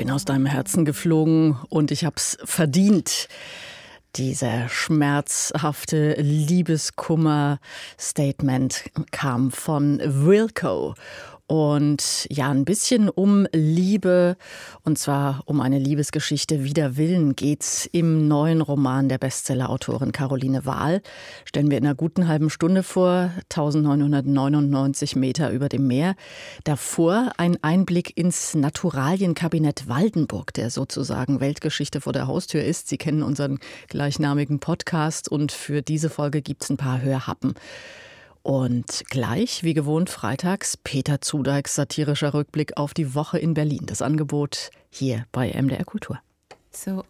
bin aus deinem Herzen geflogen und ich hab's verdient. Dieser schmerzhafte Liebeskummer-Statement kam von Wilco. Und ja, ein bisschen um Liebe, und zwar um eine Liebesgeschichte wider Willen geht's im neuen Roman der Bestsellerautorin Caroline Wahl. Stellen wir in einer guten halben Stunde vor, 1999 Meter über dem Meer. Davor ein Einblick ins Naturalienkabinett Waldenburg, der sozusagen Weltgeschichte vor der Haustür ist. Sie kennen unseren gleichnamigen Podcast und für diese Folge gibt's ein paar Hörhappen. Und gleich, wie gewohnt, freitags Peter Zudeiks satirischer Rückblick auf die Woche in Berlin. Das Angebot hier bei MDR Kultur. So